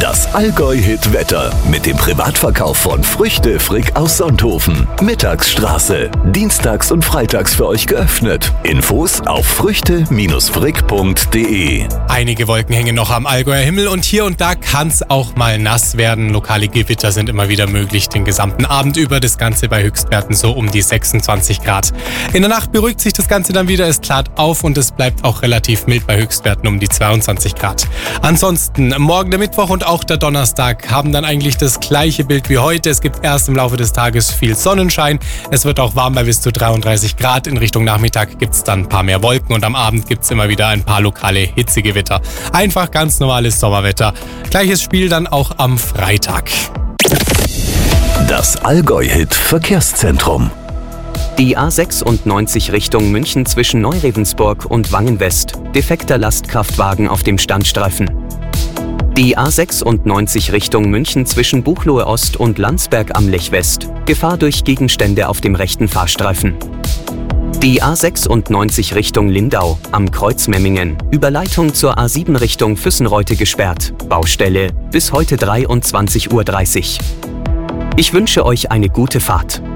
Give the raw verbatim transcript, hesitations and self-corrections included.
Das Allgäu-Hit-Wetter mit dem Privatverkauf von Früchte Frick aus Sonthofen. Mittagsstraße. Dienstags und freitags für euch geöffnet. Infos auf früchte frick punkt de. Einige Wolken hängen noch am Allgäuer Himmel und hier und da kann es auch mal nass werden. Lokale Gewitter sind immer wieder möglich den gesamten Abend über. Das Ganze bei Höchstwerten so um die sechsundzwanzig Grad. In der Nacht beruhigt sich das Ganze dann wieder. Es klart auf und es bleibt auch relativ mild bei Höchstwerten um die zweiundzwanzig Grad. Ansonsten morgen der Mittwoch und auch der Donnerstag haben dann eigentlich das gleiche Bild wie heute. Es gibt erst im Laufe des Tages viel Sonnenschein. Es wird auch warm bei bis zu dreiunddreißig Grad. In Richtung Nachmittag gibt es dann ein paar mehr Wolken und am Abend gibt es immer wieder ein paar lokale Hitzegewitter. Einfach ganz normales Sommerwetter. Gleiches Spiel dann auch am Freitag. Das Allgäu-Hit Verkehrszentrum. Die A sechsundneunzig Richtung München zwischen Neu-Regensburg und Wangen-West. Defekter Lastkraftwagen auf dem Standstreifen. Die A sechsundneunzig Richtung München zwischen Buchloe Ost und Landsberg am Lech West. Gefahr durch Gegenstände auf dem rechten Fahrstreifen. Die A sechsundneunzig Richtung Lindau am Kreuz Memmingen. Überleitung zur A sieben Richtung Füssenreute gesperrt. Baustelle bis heute dreiundzwanzig Uhr dreißig. Ich wünsche euch eine gute Fahrt.